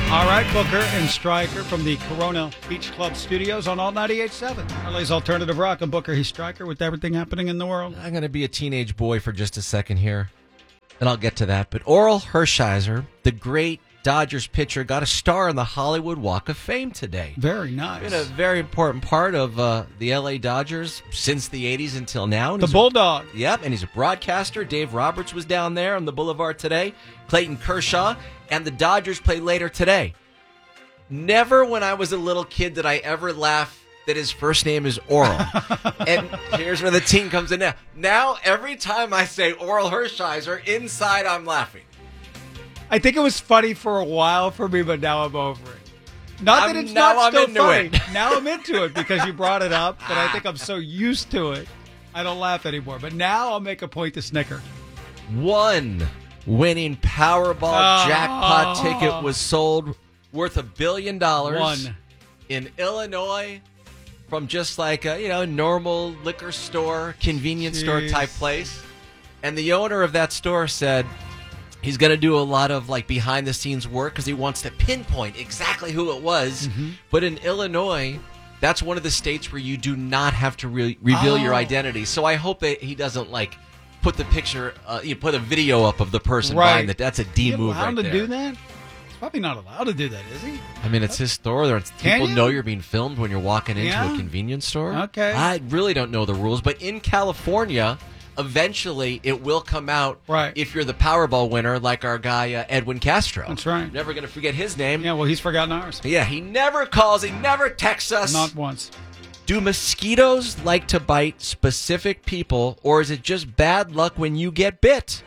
All right, Booker and Stryker from the Corona Beach Club Studios on Alt 98.7. LA's Alternative Rock. I'm Booker. He's Stryker with everything happening in the world. I'm going to be a teenage boy for just a second here, and I'll get to that. But Orel Hershiser, the great Dodgers pitcher, got a star on the Hollywood Walk of Fame today. Very nice. Been a very important part of the L.A. Dodgers since the 80s until now. And the Bulldog. Yep, and he's a broadcaster. Dave Roberts was down there on the boulevard today. Clayton Kershaw, and the Dodgers play later today. Never when I was a little kid did I ever laugh that his first name is Orel. And here's where the team comes in now. Now, every time I say Orel Hershiser, inside I'm laughing. I think it was funny for a while for me, but now I'm over it. Not that it's not still funny. Now I'm into it because you brought it up, but I think I'm so used to it, I don't laugh anymore. But now I'll make a point to snicker. One winning Powerball jackpot ticket was sold worth $1 billion. One. In Illinois from just like a normal liquor store, convenience store type place. And the owner of that store said he's going to do a lot of like behind the scenes work because he wants to pinpoint exactly who it was. Mm-hmm. But in Illinois, that's one of the states where you do not have to reveal your identity. So I hope that he doesn't like put the picture, you put a video up of the person buying that. That's a D move right there. To do that? He's probably not allowed to do that, is he? I mean, it's his store. People know you're being filmed when you're walking into a convenience store. Okay. I really don't know the rules, but in California, eventually it will come out if you're the Powerball winner, like our guy Edwin Castro. That's right. Never going to forget his name. Yeah, well, he's forgotten ours. Yeah, he never calls. He never texts us. Not once. Do mosquitoes like to bite specific people, or is it just bad luck when you get bit?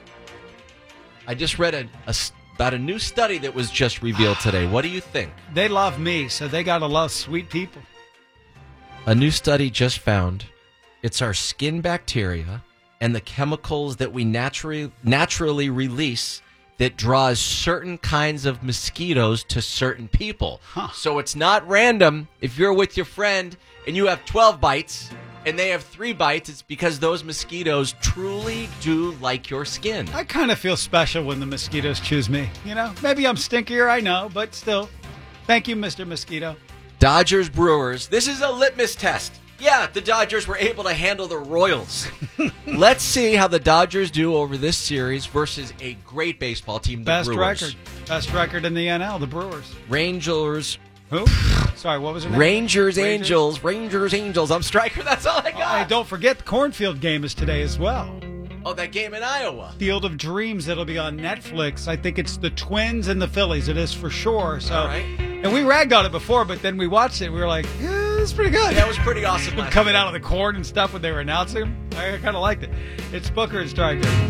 I just read about a new study that was just revealed today. What do you think? They love me, so they got to love sweet people. A new study just found it's our skin bacteria and the chemicals that we naturally release that draws certain kinds of mosquitoes to certain people. So it's not random. If you're with your friend and you have 12 bites and they have 3 bites, it's because those mosquitoes truly do like your skin. I kind of feel special when the mosquitoes choose me. Maybe I'm stinkier, I know, but still. Thank you, Mr. Mosquito. Dodgers Brewers. This is a litmus test. Yeah, the Dodgers were able to handle the Royals. Let's see how the Dodgers do over this series versus a great baseball team, the Brewers. Best record in the NL, the Brewers. Rangers. Who? Sorry, what was her name? Rangers, Angels. I'm Stryker. That's all I got. Hey, don't forget the Cornfield game is today as well. Oh, that game in Iowa. Field of Dreams. It'll be on Netflix. I think it's the Twins and the Phillies. It is for sure. So, all right. And we ragged on it before, but then we watched it. We were like, yeah, it's pretty good. That was pretty awesome. Coming out of the corn and stuff when they were announcing. I kind of liked it. It's Booker and Stryker.